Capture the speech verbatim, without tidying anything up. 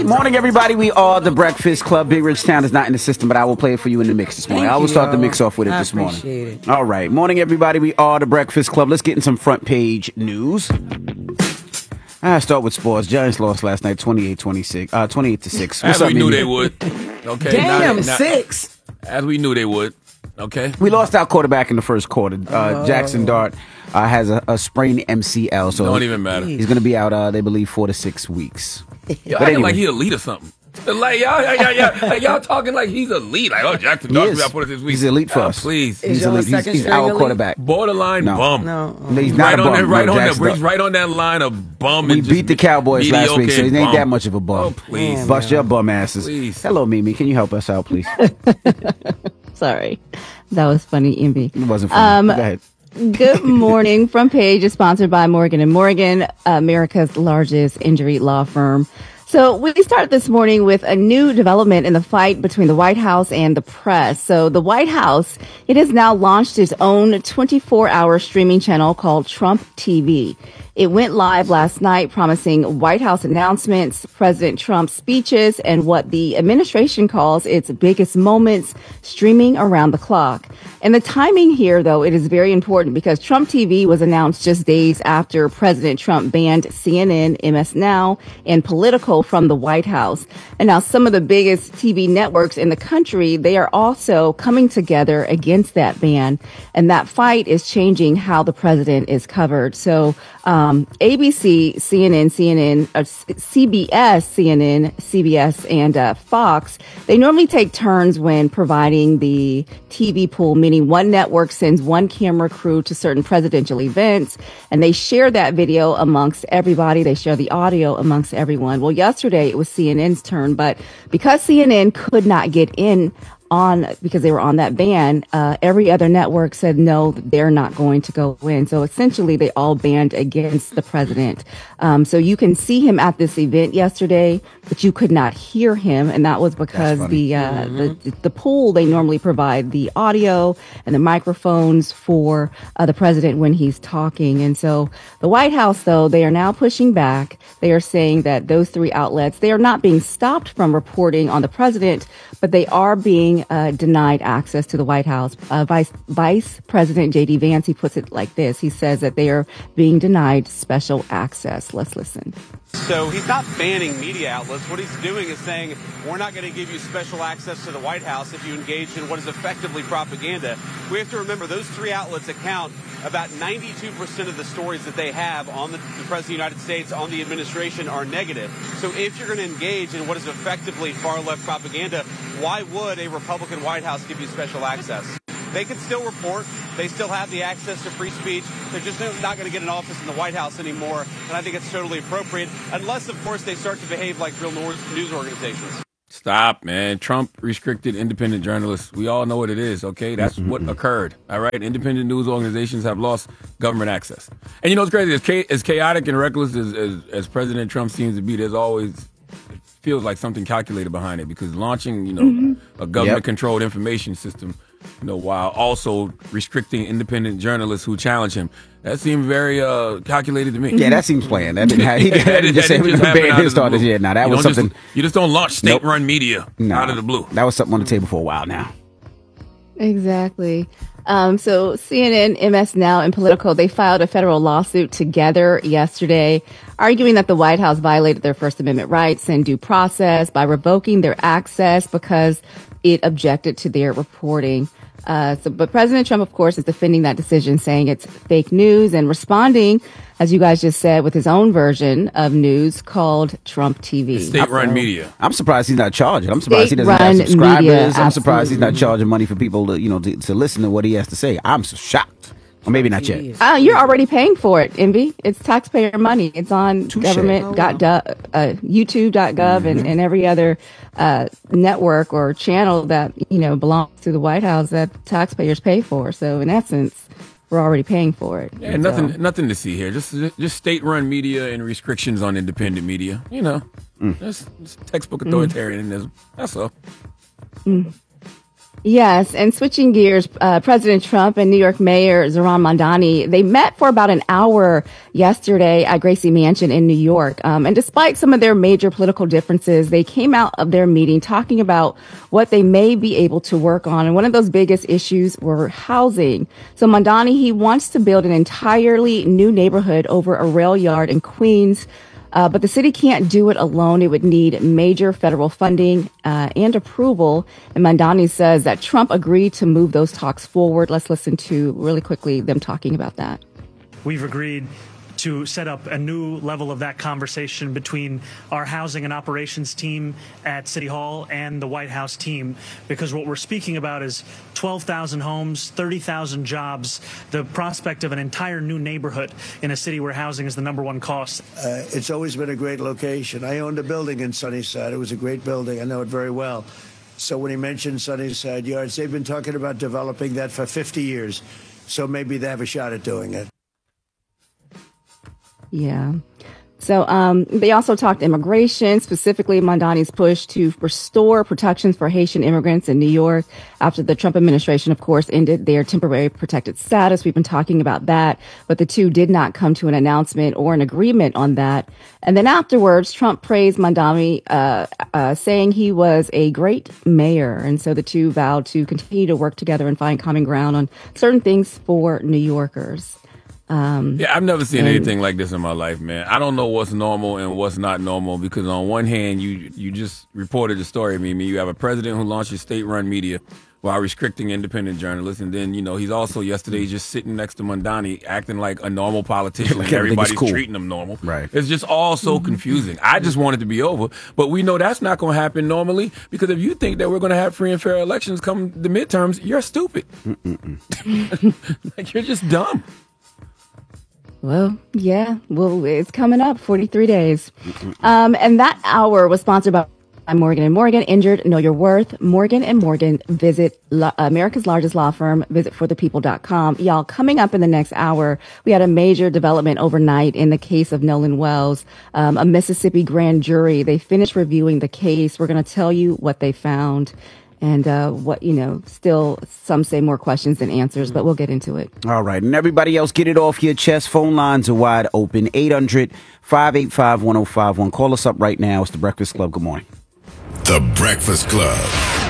Morning, everybody. We are the Breakfast Club. Big Rich Town is not in the system, but I will play it for you in the mix this morning. Thank I will you, start the y'all. mix off with it I this morning. appreciate it. All right. Morning, everybody. We are the Breakfast Club. Let's get in some front page news. I start with sports. Giants lost last night, twenty-eight twenty-six, uh, twenty-eight to six. What's As up, we knew Mimi? they would. Okay. Damn, Not- not- six. As we knew they would. Okay. We lost our quarterback in the first quarter. Uh, Oh. Jackson Dart uh, has a, a sprained M C L, so Don't even matter. he's going to be out. Uh, they believe four to six weeks. Y'all But acting anyway. like he elite or something. Like y'all, y'all, y'all, y'all, like, y'all talking like he's elite. Like, oh, Jackson He Dawson is. got put it this week. He's elite for Oh, us. Please. Is He's, y'all elite. he's, second he's string our elite? quarterback. Borderline No. bum. No. He's not right a on bum. that, right no, on that, Jackson Dart. he's right on that line of bum. We and beat just the Cowboys last week, so he mediocre ain't bum. that much of a bum. Oh, please. Damn. Bust your bum asses. Please. Hello, Mimi. Can you help us out, please? Sorry. That was funny, Envy. It wasn't funny. Um, Go ahead. Good morning. Front Page is sponsored by Morgan and Morgan, America's largest injury law firm. So we start this morning with a new development in the fight between the White House and the press. So the White House, it has now launched its own twenty-four hour streaming channel called Trump T V. It went live last night promising White House announcements, President Trump's speeches, and what the administration calls its biggest moments, streaming around the clock. And the timing here, though, it is very important because Trump T V was announced just days after President Trump banned C N N, M S Now, and Politico from the White House. And now some of the biggest T V networks in the country, they are also coming together against that ban. And that fight is changing how the president is covered. So um, A B C, C N N, C N N, uh, C B S, C N N, C B S, and uh, Fox, they normally take turns when providing the T V pool, meaning one network sends one camera crew to certain presidential events, and they share that video amongst everybody. They share the audio amongst everyone. Well, yesterday it was C N N's turn, but because C N N could not get in on because they were on that ban, uh, every other network said no, they're not going to go in. So essentially, they all banned against the president. Um, so you can see him at this event yesterday, but you could not hear him, and that was because the, uh, mm-hmm. the the pool they normally provide the audio and the microphones for uh, the president when he's talking. And so the White House, though, they are now pushing back. They are saying that those three outlets, they are not being stopped from reporting on the president, but they are being uh, denied access to the White House. Uh, Vice Vice President J D Vance, he puts it like this. He says that they are being denied special access. Let's listen. So he's not banning media outlets. What he's doing is saying, we're not going to give you special access to the White House if you engage in what is effectively propaganda. We have to remember those three outlets account about ninety-two percent of the stories that they have on the, the President of the United States, on the administration, are negative. So if you're going to engage in what is effectively far-left propaganda, why would a Republican White House give you special access? They can still report. They still have the access to free speech. They're just not going to get an office in the White House anymore, and I think it's totally appropriate, unless, of course, they start to behave like real news organizations. Stop, man. Trump restricted independent journalists. We all know what it is, okay? That's mm-hmm. what occurred, all right? Independent news organizations have lost government access. And you know what's crazy? As, cha- as chaotic and reckless as, as, as President Trump seems to be, there's always, it feels like something calculated behind it, because launching, you know, mm-hmm. a government-controlled yep. information system, you know, while also restricting independent journalists who challenge him. That seemed very uh, calculated to me. Yeah, that seems planned. That didn't happen. He didn't just say we're going to ban his starters yet. Now, that you was something. Just, you just don't launch state-run nope. media no, out of the blue. That was something on the table for a while now. Exactly. Um, so C N N, M S Now, and Politico, they filed a federal lawsuit together yesterday, arguing that the White House violated their First Amendment rights and due process by revoking their access because it objected to their reporting. Uh, so, but President Trump, of course, is defending that decision, saying it's fake news and responding, as you guys just said, with his own version of news called Trump T V. State-run so, media. I'm surprised he's not charging. I'm surprised he doesn't have subscribers. Media, I'm surprised he's not charging money for people to, you know, to, to listen to what he has to say. I'm so shocked. Or maybe not yet. Uh, you're already paying for it, Envy. It's taxpayer money. It's on government dot uh, YouTube dot gov mm-hmm. and, and every other uh, network or channel that, you know, belongs to the White House that taxpayers pay for. So in essence, we're already paying for it. Yeah, so. nothing nothing to see here. Just just state-run media and restrictions on independent media. You know, mm. that's, that's textbook authoritarianism. Mm. That's all. Mm. Yes, and switching gears, uh, President Trump and New York Mayor Zohran Mamdani, they met for about an hour yesterday at Gracie Mansion in New York. Um, and despite some of their major political differences, they came out of their meeting talking about what they may be able to work on. And one of those biggest issues were housing. So Mamdani, he wants to build an entirely new neighborhood over a rail yard in Queens. Uh, but the city can't do it alone. It would need major federal funding uh, and approval. And Mamdani says that Trump agreed to move those talks forward. Let's listen to really quickly them talking about that. We've agreed to set up a new level of that conversation between our housing and operations team at City Hall and the White House team, because what we're speaking about is twelve thousand homes, thirty thousand jobs, the prospect of an entire new neighborhood in a city where housing is the number one cost. Uh, it's always been a great location. I owned a building in Sunnyside. It was a great building. I know it very well. So when he mentioned Sunnyside Yards, they've been talking about developing that for fifty years. So maybe they have a shot at doing it. Yeah. So um, they also talked immigration, specifically Mamdani's push to restore protections for Haitian immigrants in New York after the Trump administration, of course, ended their temporary protected status. We've been talking about that, but the two did not come to an announcement or an agreement on that. And then afterwards, Trump praised Mamdani, uh, uh, saying he was a great mayor. And so the two vowed to continue to work together and find common ground on certain things for New Yorkers. Um, yeah, I've never seen and, anything like this in my life, man. I don't know what's normal and what's not normal, because on one hand, you you just reported the story, Mimi. You have a president who launches state-run media while restricting independent journalists, and then, you know, he's also yesterday just sitting next to Mamdani acting like a normal politician, Like and everybody's cool. treating him normal. Right. It's just all so confusing. I just want it to be over, but we know that's not going to happen normally, because if you think that we're going to have free and fair elections come the midterms, you're stupid. Like, you're just dumb. Well, yeah, well, it's coming up, forty-three days. Um, and that hour was sponsored by Morgan and Morgan. Injured, know your worth. Morgan and Morgan. Visit La- America's largest law firm. Visit for the people dot com. Y'all, coming up in the next hour, we had a major development overnight in the case of Nolan Wells. Um, a Mississippi grand jury, they finished reviewing the case. We're going to tell you what they found. And uh, what, you know, still some say more questions than answers, but we'll get into it. All right. And everybody else, get it off your chest. Phone lines are wide open. eight hundred, five eight five, one oh five one. Call us up right now. It's The Breakfast Club. Good morning. The Breakfast Club.